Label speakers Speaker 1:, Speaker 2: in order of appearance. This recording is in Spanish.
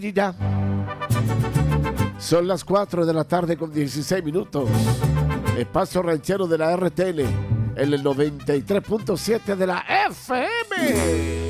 Speaker 1: Y ya. Son las 4 de la tarde con 16 minutos. Espacio ranchero de la RTL en el 93.7 de la FM.